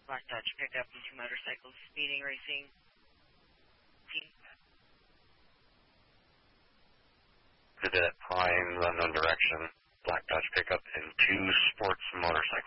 Black Dodge pickup and two motorcycles speeding racing. Cadet Pines, unknown direction, Black Dodge pickup and two sports motorcycles.